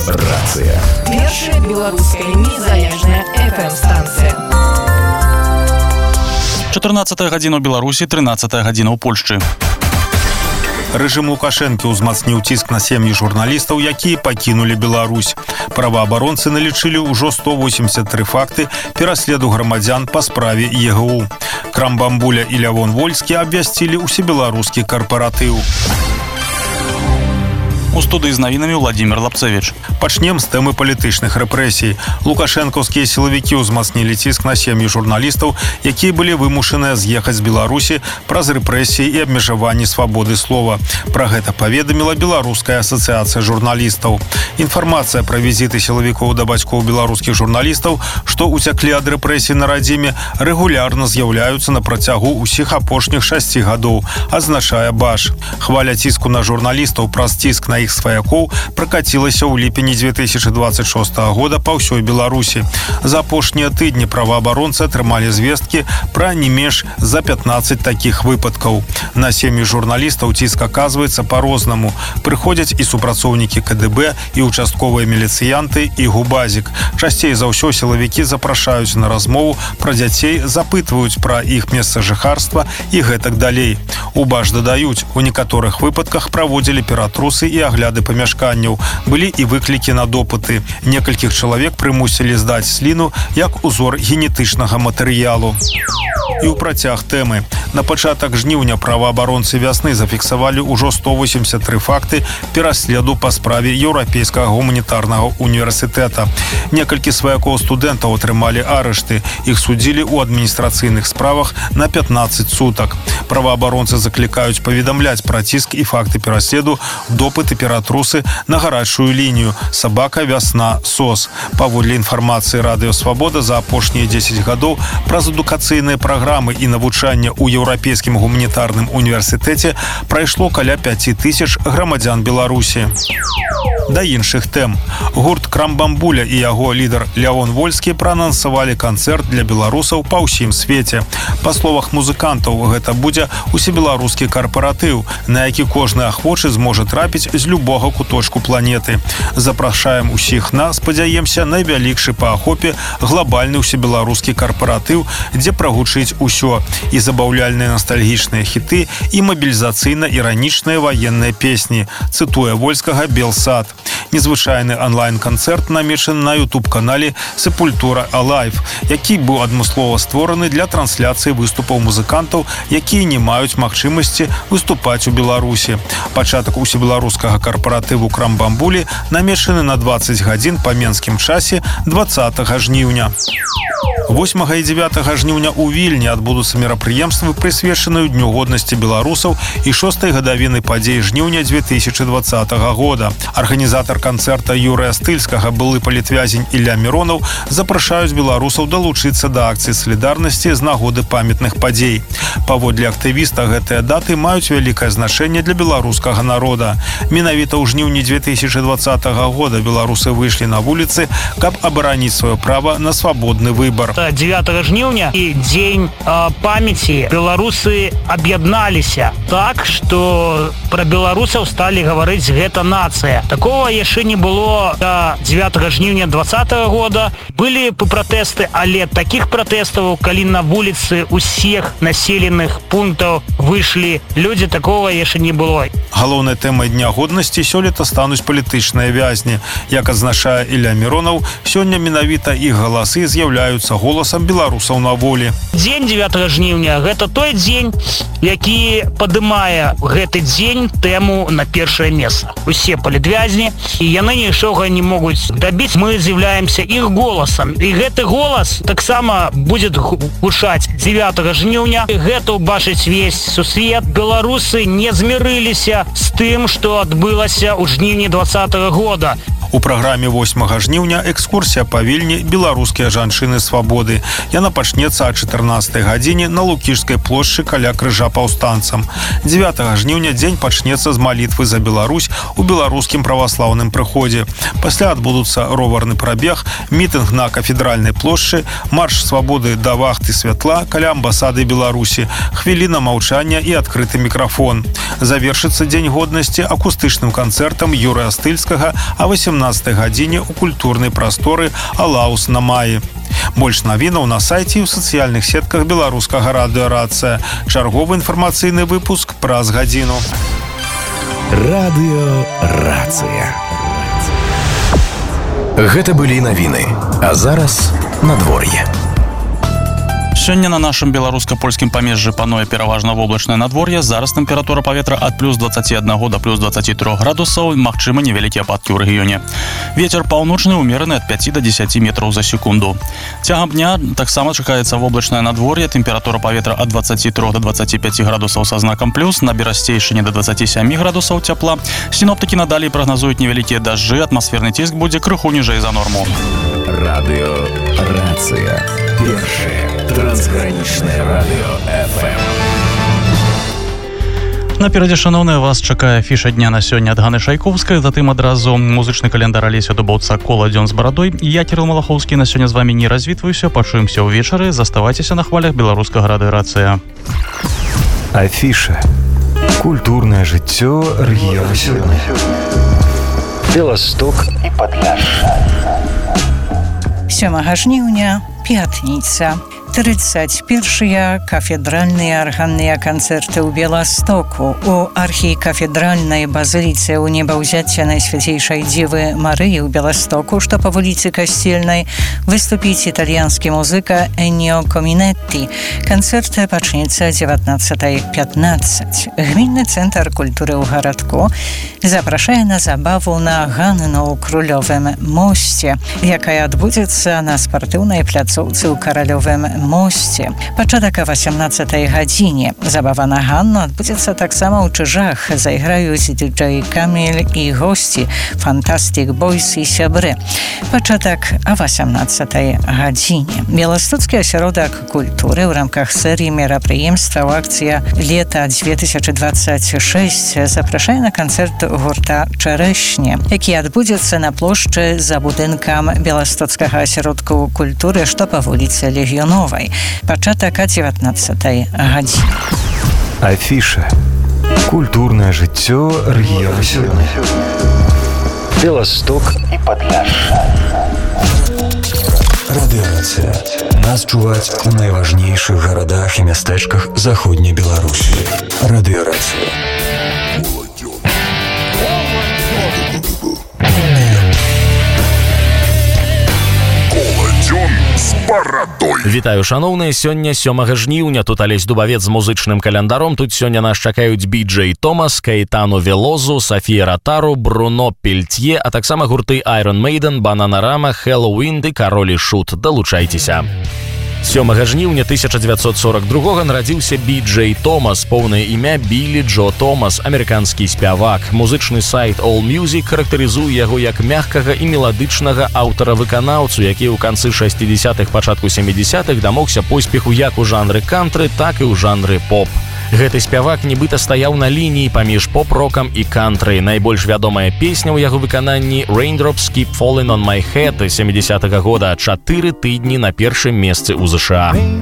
Рацыя. Першая беларуская незалежная FM-станцыя. 14 гадзіна ў Беларусі, 13 гадзіна ў Польшчы. Рэжым Лукашэнкі ўзмацніў ціск на сем'і журналістаў, якія пакінулі Беларусь. Праваабаронцы налічылі ўжо 183 факты пераследу грамадзян па справе ЕГУ. Крамбамбуля і Лявон Вольскі абвясцілі усебеларускі карпаратыў. У студыі з навінамі Владимир Лапцевич. Пачнем з тэмы палітычных рэпрэсій. Лукашэнкаўскія сілавікі ўзмацнілі ціск на сем'і журналістаў, якія былі вымушаныя з'ехаць з Беларусі праз рэпрэсіі і абмежаванні свабоды слова. Пра гэта паведаміла Беларуская асацыяцыя журналістаў. Інфармацыя пра візіты сілавікоў да бацькоў беларускіх журналістаў, што ўцяклі ад рэпрэсій на радзіме, рэгулярна з'яўляюцца на працягу ўсіх апошніх 6 гадоў, азначае БАШ. Хваля ціску на журналістаў праз ціск на іх сваякоў пракацілася ў ліпені 2026 года па ўсёй Беларусі. За апошнія тыдні праваабаронцы атрымалі звесткі пра не менш за 15 такіх выпадкаў. На сем'і журналістаў ціск аказваецца па-рознаму. Прыходзяць і супрацоўнікі КДБ, і участковыя міліцыянты, і губазік. Часцей за ўсё сілавікі запрашаюць на размову пра дзяцей, запытваюць пра іх месца жыхарства і гэтак далей. У БАШ дадаюць, у некаторых выпадках праводзілі ператрусы і агляды памяшканняў. Былі і выклікі на допыты. Некалькіх чалавек прымусілі здаць сліну як узор генетычнага матэрыялу. І ў працяг тэмы. На пачатак жніўня праваабаронцы вясны зафіксавалі ўжо 183 факты пераследу па справе Еўрапейскага гуманітарнага універсітэта. Некалькі сваякоў студэнтаў атрымалі арышты. Іх судзілі ў адміністрацыйных справах на 15 сутак. Праваабаронцы заклікаюць паведамляць пра ціск і факты пераследу, допыты, ператрусы на гарачую лінію «Сабака, вясна, СОС». Паводле інфармацыі Радыё Свабода, за апошнія 10 гадоў праз адукацыйныя праграмы і навучанне ў Еўрапейскім гуманітарным універсітэце прайшло каля 5000 грамадзян Беларусі. Да іншых тэм. Гурт Крамбамбуля і яго лідар Лявон Вольскі праанансавалі канцэрт для беларусаў па ўсім свеце. Па словах музыкантаў, гэта будзе усебеларускі карпаратыў, на які кожны ахвочы зможа трапіць з любога куточку планеты. Запрашаем усіх на, спадзяемся, найвялікшы па ахопе глобальны усебеларускі карпаратыў, дзе прагучыць усё, і забаўляльныя ностальгічныя хіты, і мабілізацыйна-іранічныя ваенныя песні, цытуе Вольскага «Белсад». Незвычайны онлайн-канцэрт намечаны на YouTube-канале «Сепультура Alive», які быў адмыслова створаны для трансляцыі выступаў музыкантаў, якія не маюць магчымасці выступаць у Беларусі. Пачатак усебеларускага карпаратыву Крамбамбулі намечаны на 20 гадзін па менскім часе 20 жніўня. 8 і 9 жніўня ў Вільні адбудуцца мерапрыемствы, прысвечаныя Дню годнасці беларусаў і 6-й гадавіны падзей жніўня 2020 года. Арганізатар канцэрта Юрыя Стыльскага, былы палітвязень Ілля Міронаў, запрашаюць беларусаў далучыцца да акцыі салідарнасці з нагоды памятных падзей. Паводле актывіста, гэтыя даты маюць вялікае значэнне для беларускага народа. Менавіта ў жніўні 2020 года беларусы выйшлі на вуліцы, каб абараніць сваё права на свабодны выбар. 9 жніўня і дзень памяці беларусы аб'ядналіся так, што пра беларусаў сталі гаварыць гэта нацыя. Такого яшчэ не было до 9 жніўня 2020 года. Былі пратэсты, але такіх пратэстаў, калі на вуліцы ўсіх населеных пунктаў выйшлі людзі, такого яшчэ не было. Галоўнай тэмай Дня годнасці сёлета стануць палітычныя вязні. Як адзначае Ілля Міронаў, сёння менавіта іх галасы з'яўляюцца голасам беларусаў на волі. Дзень 9 жніўня – гэта той дзень, які падымае гэты дзень тэму на першае месца. Усе палітвязні, і яны нічога не могуць дабіць. Мы з'яўляемся іх голасам. І гэты голас таксама будзе гучаць 9 жніўня. Гэта ўбачыць весь сусвет. Беларусы не змірыліся з тым, што адбылася ў жніўні 2020 года. У праграме 8 жніўня экскурсія па Вільні «Беларускія жанчыны свабоды». Яна пачнецца о 14 гадзіне на Лукішскай плошчы каля крыжа паўстанцам. 9 жніўня дзень пачнецца з малітвы за Беларусь у беларускім праваслаўным прыходзе. Пасля адбудуцца роварны прабег, мітынг на кафедральнай плошчы, марш свабоды да вахты святла каля амбасады Беларусі, хвіліна маўчання і адкрыты мікрафон. Завершыцца дзень годнасці акустычным канцэртам Юрыя Стыльскага а 18 17 гадзіне ў культурнай прасторы «Алаус на маі». Больш навінаў на сайце і ў сацыяльных сетках беларускага радыё «Рацыя». Чарговы інфармацыйны выпуск праз гадзіну. Радыё «Рацыя». Гэта былі навіны, а зараз надвор'е. Сёння на нашым беларуска-польскім памежжы пануе пераважна воблачнае надвор'е. Зараз тэмпература паветра ад плюс 21 да плюс 23 градусаў, магчымы невялікія ападкі ў рэгіёне. Вецер паўночны ўмераны ад 5 до 10 метраў за секунду. Цягам дня таксама чакаецца воблачнае надвор'е, тэмпература паветра ад 23 до 25 градусаў са знакам плюс, на Берасцейшчыне до 27 градусаў цяпла. Сіноптыкі надалей прагназуюць невялікія дажджы, атмасферны ціск будзе крыху ніжэй за норму. Радыё «Рацыя». Першае трансгранічнае радыё FM. Наперадзе, шаноўныя, вас чакае афіша дня на сёння ад Ганы Шайковскай, затым адразу музычны каляндар Алеся Дубоўца «Кола дзён з барадой». Я, Кірыл Малахоўскі, на сёння з вамі не развітваюся, пачуемся ўвечары, заставайцеся на хвалях беларускага радыё «Рацыя». Афіша. Культурнае жыццё рэгіёна сёння. Беласток і Падляшша. 7 жніўня, пятніца. 31 кафедральныя арганныя канцэрты ў Беластоку. У архікафедральнай базыліцы ў небаўзяцця Найсвяцейшай Дзівы Марыі ў Беластоку, што па вуліцы Касцельнай, выступіць італьянскі музыка Энніо Комінетті. Канцэрт пачнецца 19:15. Гмінны цэнтр культуры ў гарадку запрашае на забаву на Ганну ў Крулёвым мосце, якая адбудзецца на спартыўнай пляцоўцы ў Каралёвым мосце. Пачатак о 18 гадзіне. Забава на Ганну адбудзецца таксама ў Чыжах. Зайграюць дыджэй Каміль і госці Фантастик Бойс і сябры. Пачатак о 18 гадзіне. Беластоцкі асяродак культуры ў рамках серыі мерапрыемстваў акцыя «Лета 2026» запрашае на канцэрт гурта «Чарэшне», які адбудзецца на плошчы за будынкам Беластоцкага асяродку культуры, што па вуліцы Легіёновай. Пачатак о 19 гадзіне. Афіша. Культурнае жыццё рэгіёна сёння. Беласток і Падляшша. Радыё «Рацыя». Нас чуваць у найважнейшых гарадах і мястэчках заходняй Беларусі. Радыё «Рацыя». Вітаю, шаноўныя, сёння 7 жніўня, тут Алесь Дубавец з музычным календаром. Тут сёння нас чакаюць Біджэй Томас, Каэтану Велозу, Софія Ротару, Бруно Пельтье, а таксама гурты Iron Maiden, Бананарама, Хэллоуін ды Кароль і Шут. Далучайцеся. 7 жніўня 1942 нарадзіўся Біджэй Томас, поўнае імя Білі Джо Томас, амерыканскі спявак. Музычны сайт AllMusic характарызуе яго як мяккага і меладычнага аўтара-выканаўцу, які ў канцы 60-х, пачатку 70-х дамогся поспеху як у жанры кантры, так і ў жанры поп. Гэты спявак нібыта стаяў на лініі паміж поп-рокам і кантры. Найбольш вядомая песня ў яго выкананні «Raindrops Keep Falling on My Head» 70-го года, 4 тыдні на першым месцы ў ЗША.